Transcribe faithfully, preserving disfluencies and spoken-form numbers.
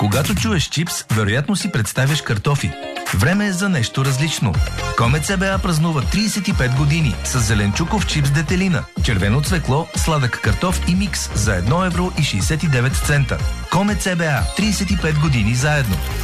Когато чуеш чипс, вероятно си представяш картофи. Време е за нещо различно. Комет ЦБА празнува трийсет и пет години с зеленчуков чипс детелина, червено цвекло, сладък картоф и микс за едно евро и шейсет и девет цента. Комет ЦБА. трийсет и пет години заедно.